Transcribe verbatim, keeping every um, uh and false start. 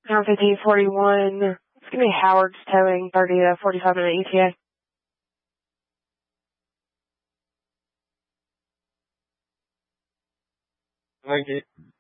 Power fifteen forty-one. It's going to be Howard's towing thirty to forty-five minute E T A. Thank you.